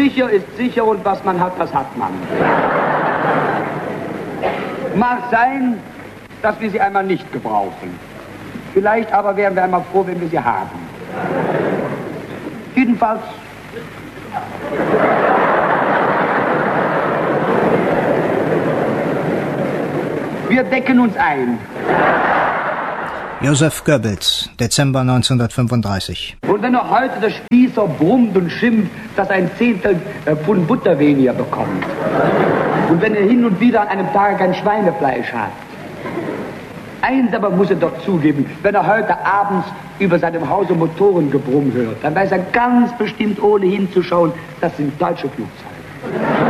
sicher ist sicher und was man hat, das hat man. Mag sein, dass wir sie einmal nicht gebrauchen. Vielleicht aber wären wir einmal froh, wenn wir sie haben. Jedenfalls... Wir decken uns ein. Joseph Goebbels, Dezember 1935. Und wenn er heute der Spießer brummt und schimpft, dass er ein Zehntel Pfund Butter weniger bekommt. Und wenn er hin und wieder an einem Tag kein Schweinefleisch hat. Eins aber muss er doch zugeben, wenn er heute abends über seinem Hause Motorengebrumm hört, dann weiß er ganz bestimmt, ohne hinzuschauen, das sind deutsche Flugzeuge.